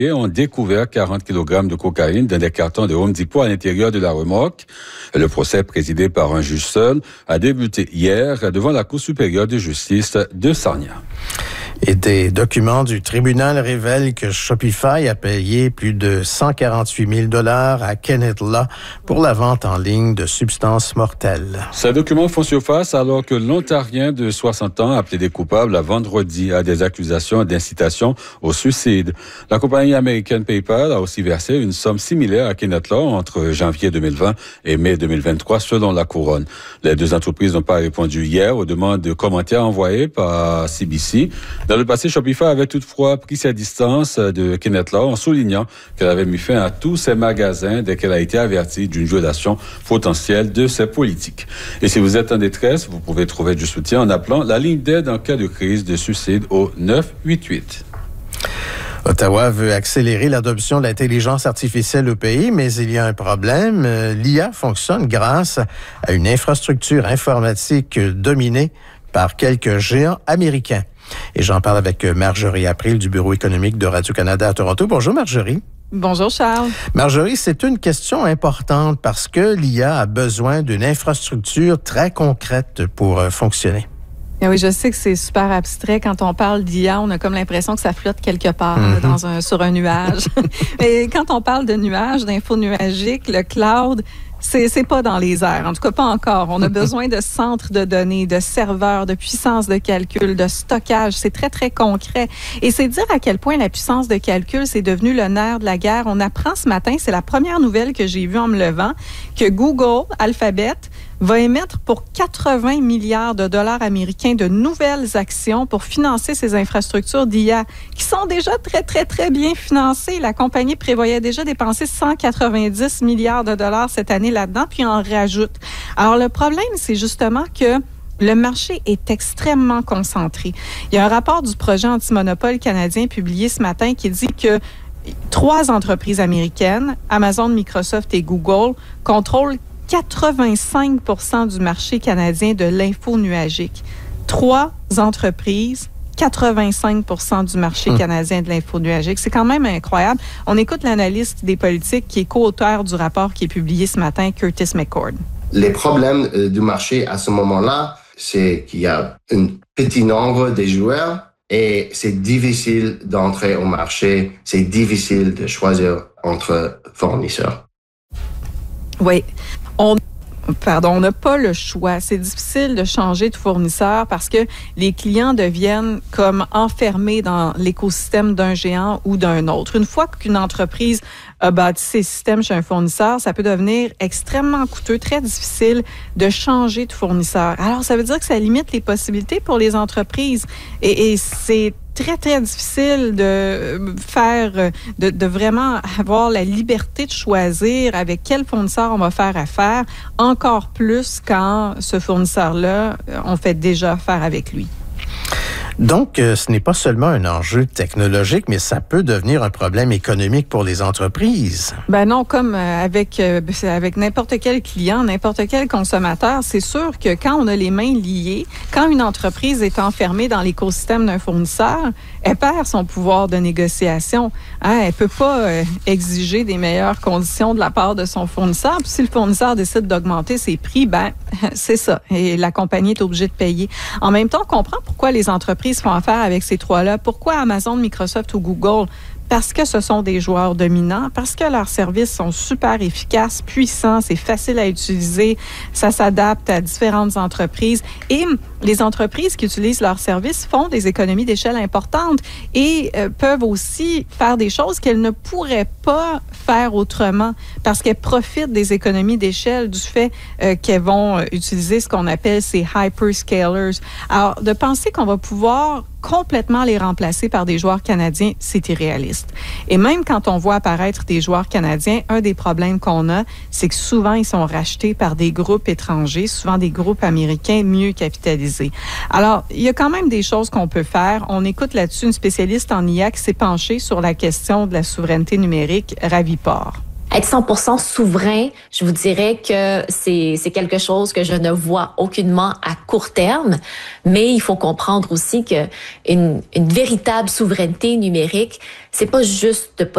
ont découvert 40 kg de cocaïne dans des cartons de Home Depot à l'intérieur de la remorque. Le procès, présidé par un juge seul, a débuté hier devant la Cour supérieure de justice de Sarnia. Et des documents du tribunal révèlent que Shopify a payé plus de 148 000 $ à Kenneth Law pour la vente en ligne de substances mortelles. Ces documents font surface alors que l'Ontarien de 60 ans a plaidé coupable à vendredi à des accusations d'incitation au suicide. La compagnie américaine PayPal a aussi versé une somme similaire à Kenneth Law entre janvier 2020 et mai 2023 selon la Couronne. Les deux entreprises n'ont pas répondu hier aux demandes de commentaires envoyées par CBC. Dans le passé, Shopify avait toutefois pris sa distance de Kenneth Law en soulignant qu'elle avait mis fin à tous ses magasins dès qu'elle a été avertie d'une violation potentielle de ses politiques. Et si vous êtes en détresse, vous pouvez trouver du soutien en appelant la ligne d'aide en cas de crise de suicide au 988. Ottawa veut accélérer l'adoption de l'intelligence artificielle au pays, mais il y a un problème. L'IA fonctionne grâce à une infrastructure informatique dominée par quelques géants américains. Et j'en parle avec Marjorie April du Bureau économique de Radio-Canada à Toronto. Bonjour Marjorie. Bonjour Charles. Marjorie, c'est une question importante parce que l'IA a besoin d'une infrastructure très concrète pour fonctionner. Et oui, je sais que c'est super abstrait. Quand on parle d'IA, on a comme l'impression que ça flotte quelque part sur un nuage. Mais quand on parle de nuages, d'infos nuagiques, le cloud, c'est pas dans les airs. En tout cas, pas encore. On a besoin de centres de données, de serveurs, de puissance de calcul, de stockage. C'est très, très concret. Et c'est dire à quel point la puissance de calcul, c'est devenu le nerf de la guerre. On apprend ce matin, c'est la première nouvelle que j'ai vue en me levant, que Google, Alphabet, va émettre pour 80 milliards de dollars américains de nouvelles actions pour financer ces infrastructures d'IA qui sont déjà très, très, très bien financées. La compagnie prévoyait déjà dépenser 190 milliards de dollars cette année là-dedans, puis en rajoute. Alors, le problème, c'est justement que le marché est extrêmement concentré. Il y a un rapport du projet anti-monopole canadien publié ce matin qui dit que 3 entreprises américaines, Amazon, Microsoft et Google, contrôlent 85 % du marché canadien de l'info nuagique. 3 entreprises, 85 % du marché canadien de l'info nuagique. C'est quand même incroyable. On écoute l'analyste des politiques qui est co-auteur du rapport qui est publié ce matin, Curtis McCord. Les problèmes du marché à ce moment-là, c'est qu'il y a un petit nombre de joueurs et c'est difficile d'entrer au marché. C'est difficile de choisir entre fournisseurs. Oui. On n'a pas le choix. C'est difficile de changer de fournisseur parce que les clients deviennent comme enfermés dans l'écosystème d'un géant ou d'un autre. Une fois qu'une entreprise a bâti ses systèmes chez un fournisseur, ça peut devenir extrêmement coûteux, très difficile de changer de fournisseur. Alors, ça veut dire que ça limite les possibilités pour les entreprises et c'est très, très difficile de faire, de vraiment avoir la liberté de choisir avec quel fournisseur on va faire affaire, encore plus quand ce fournisseur-là, on fait déjà affaire avec lui. Donc, ce n'est pas seulement un enjeu technologique, mais ça peut devenir un problème économique pour les entreprises. Ben non, comme avec n'importe quel client, n'importe quel consommateur, c'est sûr que quand on a les mains liées, quand une entreprise est enfermée dans l'écosystème d'un fournisseur, elle perd son pouvoir de négociation. Hein? Elle peut pas exiger des meilleures conditions de la part de son fournisseur. Puis si le fournisseur décide d'augmenter ses prix, ben c'est ça. Et la compagnie est obligée de payer. En même temps, on comprend pourquoi les entreprises font affaire avec ces 3-là. Pourquoi Amazon, Microsoft ou Google? Parce que ce sont des joueurs dominants, parce que leurs services sont super efficaces, puissants, c'est facile à utiliser, ça s'adapte à différentes entreprises. Et les entreprises qui utilisent leurs services font des économies d'échelle importantes et peuvent aussi faire des choses qu'elles ne pourraient pas faire autrement parce qu'elles profitent des économies d'échelle du fait qu'elles vont utiliser ce qu'on appelle ces hyperscalers. Alors, de penser qu'on va pouvoir complètement les remplacer par des joueurs canadiens, c'est irréaliste. Et même quand on voit apparaître des joueurs canadiens, un des problèmes qu'on a, c'est que souvent, ils sont rachetés par des groupes étrangers, souvent des groupes américains mieux capitalisés. Alors, il y a quand même des choses qu'on peut faire. On écoute là-dessus une spécialiste en IA qui s'est penchée sur la question de la souveraineté numérique, Ravi Por. Être 100% souverain, je vous dirais que c'est quelque chose que je ne vois aucunement à court terme, mais il faut comprendre aussi que une véritable souveraineté numérique, c'est pas juste de